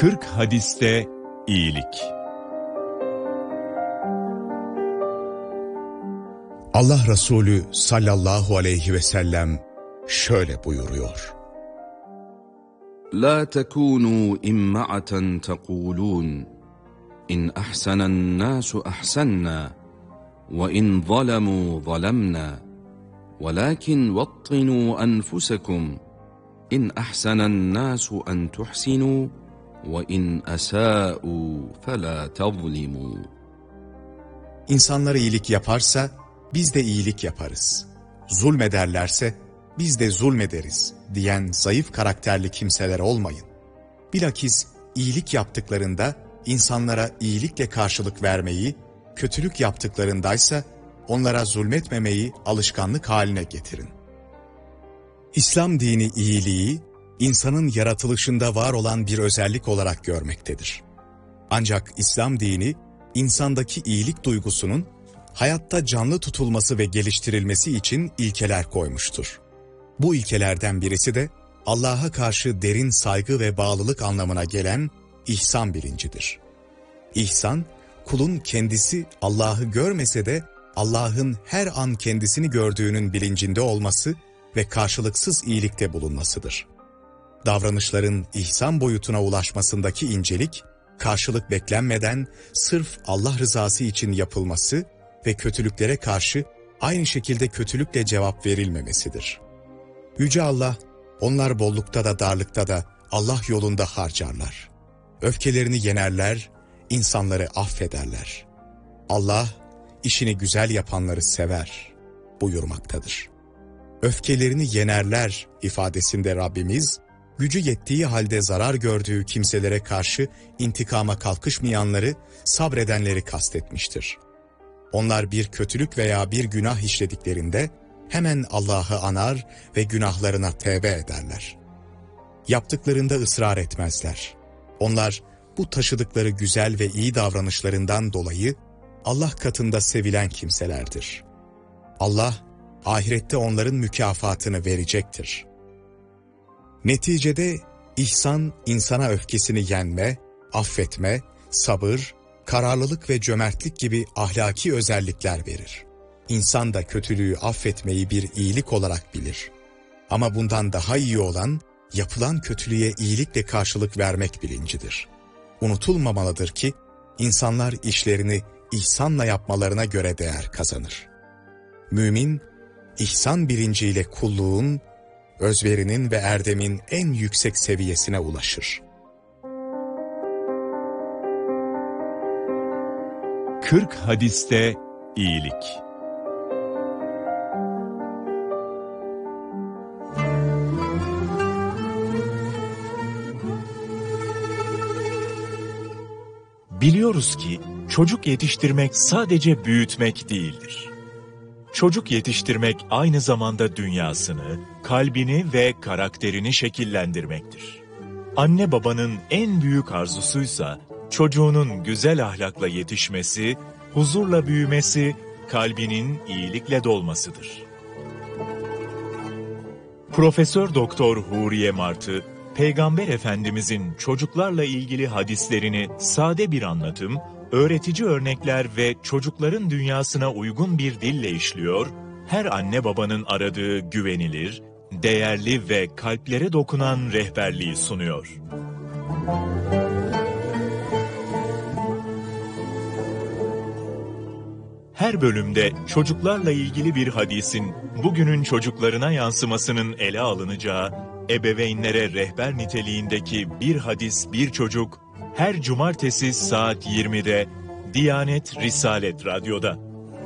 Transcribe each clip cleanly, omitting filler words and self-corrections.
40 hadiste iyilik. Allah Resulü sallallahu aleyhi ve sellem şöyle buyuruyor. La tekunu imma'aten tekulun in ahsanan nasu ahsanna ve in zalemu zalemna velakin vattinu enfusekum in ahsanan nasu en tuhsinu ve in asa'u fela tazlimu. İnsanlar iyilik yaparsa biz de iyilik yaparız. Zulmederlerse biz de zulmederiz diyen zayıf karakterli kimseler olmayın. Bilakis iyilik yaptıklarında insanlara iyilikle karşılık vermeyi, kötülük yaptıklarındaysa onlara zulmetmemeyi alışkanlık haline getirin. İslam dini iyiliği, insanın yaratılışında var olan bir özellik olarak görmektedir. Ancak İslam dini, insandaki iyilik duygusunun hayatta canlı tutulması ve geliştirilmesi için ilkeler koymuştur. Bu ilkelerden birisi de Allah'a karşı derin saygı ve bağlılık anlamına gelen ihsan bilincidir. İhsan, kulun kendisi Allah'ı görmese de Allah'ın her an kendisini gördüğünün bilincinde olması ve karşılıksız iyilikte bulunmasıdır. Davranışların ihsan boyutuna ulaşmasındaki incelik, karşılık beklenmeden sırf Allah rızası için yapılması ve kötülüklere karşı aynı şekilde kötülükle cevap verilmemesidir. Yüce Allah, onlar bollukta da darlıkta da Allah yolunda harcarlar. Öfkelerini yenerler, insanları affederler. Allah, işini güzel yapanları sever buyurmaktadır. Öfkelerini yenerler ifadesinde Rabbimiz, gücü yettiği halde zarar gördüğü kimselere karşı intikama kalkışmayanları, sabredenleri kastetmiştir. Onlar bir kötülük veya bir günah işlediklerinde hemen Allah'ı anar ve günahlarına tevbe ederler. Yaptıklarında ısrar etmezler. Onlar bu taşıdıkları güzel ve iyi davranışlarından dolayı Allah katında sevilen kimselerdir. Allah ahirette onların mükafatını verecektir. Neticede ihsan insana öfkesini yenme, affetme, sabır, kararlılık ve cömertlik gibi ahlaki özellikler verir. İnsan da kötülüğü affetmeyi bir iyilik olarak bilir. Ama bundan daha iyi olan yapılan kötülüğe iyilikle karşılık vermek bilincidir. Unutulmamalıdır ki insanlar işlerini ihsanla yapmalarına göre değer kazanır. Mümin, ihsan bilinciyle kulluğun, özverinin ve erdemin en yüksek seviyesine ulaşır. 40 hadiste iyilik. Biliyoruz ki çocuk yetiştirmek sadece büyütmek değildir. Çocuk yetiştirmek aynı zamanda dünyasını, kalbini ve karakterini şekillendirmektir. Anne babanın en büyük arzusuysa çocuğunun güzel ahlakla yetişmesi, huzurla büyümesi, kalbinin iyilikle dolmasıdır. Profesör Doktor Huriye Martı, Peygamber Efendimizin çocuklarla ilgili hadislerini sade bir anlatım, öğretici örnekler ve çocukların dünyasına uygun bir dille işliyor, her anne babanın aradığı güvenilir, değerli ve kalplere dokunan rehberliği sunuyor. Her bölümde çocuklarla ilgili bir hadisin bugünün çocuklarına yansımasının ele alınacağı, ebeveynlere rehber niteliğindeki Bir Hadis Bir Çocuk, her cumartesi saat 20'de Diyanet Risalet Radyo'da.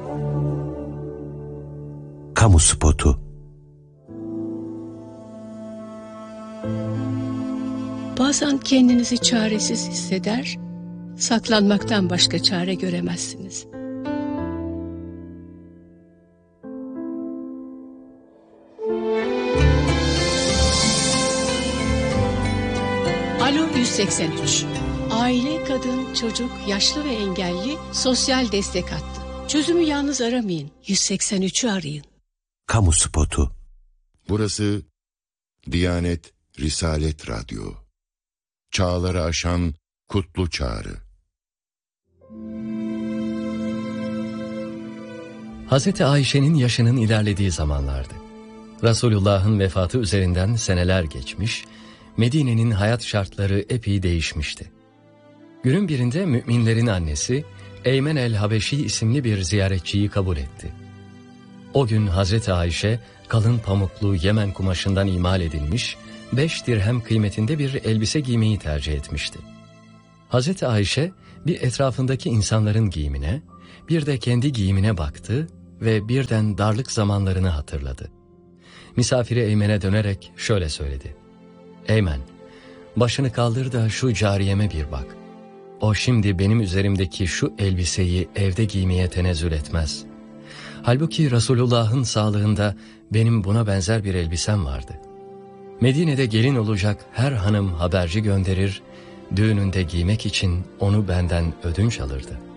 Kamu spotu. Bazen kendinizi çaresiz hisseder, saklanmaktan başka çare göremezsiniz. Alo 183. Aile, kadın, çocuk, yaşlı ve engelli sosyal destek hattı. Çözümü yalnız aramayın. 183'ü arayın. Kamu spotu. Burası Diyanet Risalet Radyo. çağları aşan kutlu çağrı. Hazreti Ayşe'nin yaşının ilerlediği zamanlardı. Resulullah'ın vefatı üzerinden seneler geçmiş, Medine'nin hayat şartları epey değişmişti. Günün birinde müminlerin annesi Eymen el-Habeşi isimli bir ziyaretçiyi kabul etti. O gün Hazreti Ayşe kalın pamuklu Yemen kumaşından imal edilmiş 5 dirhem kıymetinde bir elbise giymeyi tercih etmişti. Hazreti Ayşe bir etrafındaki insanların giyimine, bir de kendi giyimine baktı ve birden darlık zamanlarını hatırladı. Misafiri Eymen'e dönerek şöyle söyledi: "Eymen, başını kaldır da şu cariyeme bir bak. O şimdi benim üzerimdeki şu elbiseyi evde giymeye tenezzül etmez. Halbuki Resulullah'ın sağlığında benim buna benzer bir elbisem vardı. Medine'de gelin olacak her hanım haberci gönderir, düğününde giymek için onu benden ödünç alırdı.